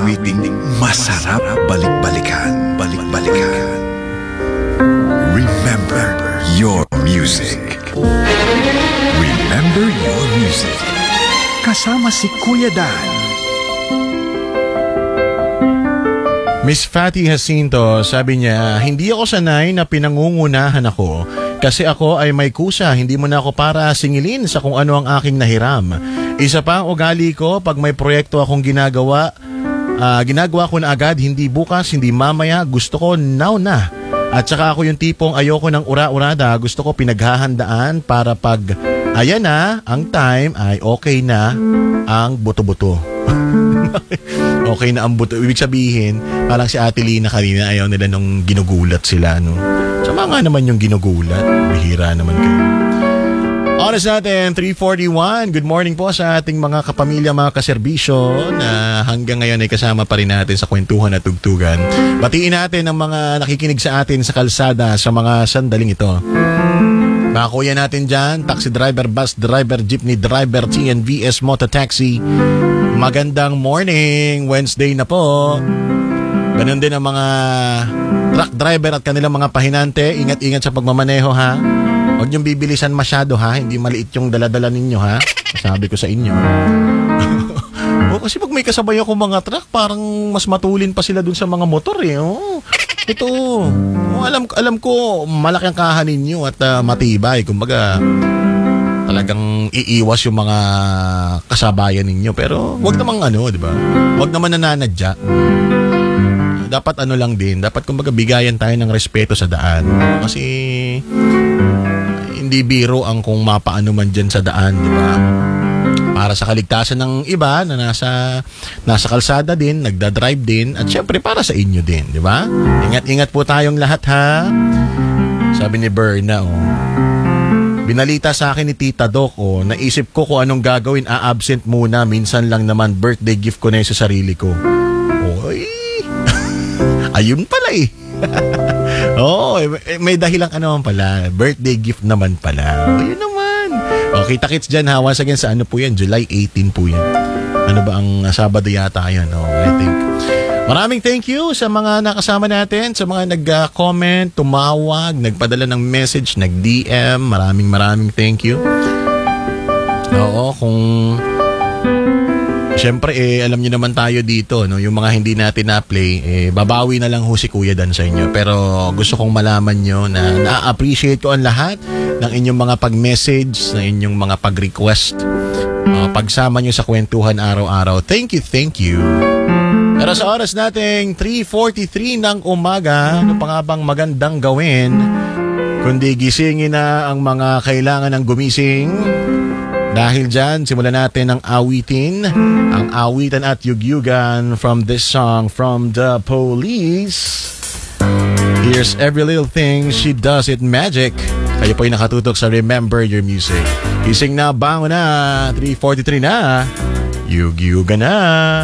awiting masarap balik-balikan. Balik-balikan. Remember your music. Remember your music. Kasama si Kuya Dan. Miss Fatty Jacinto, sabi niya, hindi ako sanay na pinangungunahan ako kasi ako ay may kusa, hindi mo na ako para singilin sa kung ano ang aking nahiram. Isa pa ang ugali ko, pag may proyekto akong ginagawa ko na agad, hindi bukas, hindi mamaya, gusto ko now na. At saka ako yung tipong ayoko ng ura-urada, gusto ko pinaghahandaan para pag ayan na, ang time ay okay na ang buto-buto. Okay na ang buto. Ibig sabihin, parang si Ate Lina kanina ayaw nila nung ginugulat sila. No? Sama nga naman yung ginugulat. Bihira naman kayo. Oras natin, 3:41. Good morning po sa ating mga kapamilya, mga kaserbisyo na hanggang ngayon ay kasama pa rin natin sa kwentuhan at tugtugan. Batiin natin ang mga nakikinig sa atin sa kalsada sa mga sandaling ito. Mga kuya natin dyan, taxi driver, bus driver, jeepney driver, TNVS, mototaxi. Magandang morning, Wednesday na po. Ganun din ang mga truck driver at kanilang mga pahinante. Ingat-ingat sa pagmamaneho ha. Huwag niyong bibilisan masyado ha. Hindi maliit yung daladala ninyo ha. Sabi ko sa inyo. Kasi pag may kasabay ako mga truck, parang mas matulin pa sila dun sa mga motor eh. Ito, alam ko malaki ang kahanin ninyo at matibay. Kumbaga, talagang iiwas yung mga kasabayan ninyo. Pero wag namang di ba? Wag naman nananadya. Dapat lang din. Dapat kumbaga bigayan tayo ng respeto sa daan. Kasi hindi biro ang kung mapaano man dyan sa daan, di ba? Para sa kaligtasan ng iba na nasa kalsada din, nagda-drive din, at syempre para sa inyo din, di ba? Ingat-ingat po tayong lahat ha. Sabi ni Berna, binalita sa akin ni Tita Doc, naisip ko kung anong gagawin, absent muna, minsan lang naman, birthday gift ko na yun sa sarili ko. Oy, ayun pala eh. May dahilang naman pala. Birthday gift naman pala. Yun naman. Kita-kits dyan ha. Once again sa po yan? July 18 po yan. Ano ba ang Sabado yata yan? I think. Maraming thank you sa mga nakasama natin, sa mga nag-comment, tumawag, nagpadala ng message, nag-DM. Maraming thank you. Kung siyempre, alam niyo naman tayo dito, no? Yung mga hindi natin na-play, babawi na lang si Kuya Dan sa inyo. Pero gusto kong malaman nyo na na-appreciate ko ang lahat ng inyong mga pag-message, ng inyong mga pag-request, pagsama nyo sa kwentuhan araw-araw. Thank you. Pero sa oras nating 3:43 ng umaga, ano pa nga bang magandang gawin kundi gisingin na ang mga kailangan ng gumising. Dahil dyan, simulan natin ang awitin at yugyugan from this song from The Police. Here's Every Little Thing She Does It Magic. Kayo po'y nakatutok sa Remember Your Music. Gising na, bango na, 3:43 na, yugyugan na.